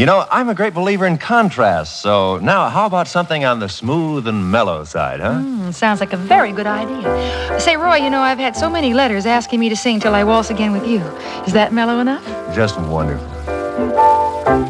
You know, I'm a great believer in contrast, so now how about something on the smooth and mellow side, huh? Sounds like a very good idea. Say, Roy, you know, I've had so many letters asking me to sing Till I Waltz Again with You. Is that mellow enough? Just wonderful.